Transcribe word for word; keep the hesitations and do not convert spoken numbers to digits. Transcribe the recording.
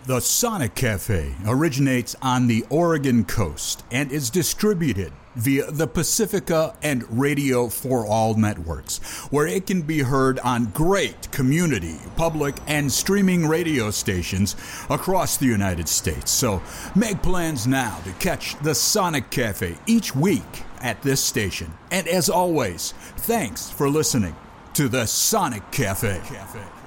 The Sonic Cafe originates on the Oregon coast and is distributed via the Pacifica and Radio for All networks, where it can be heard on great community, public, and streaming radio stations across the United States. So make plans now to catch the Sonic Cafe each week at this station. And as always, thanks for listening to the Sonic Cafe. Cafe.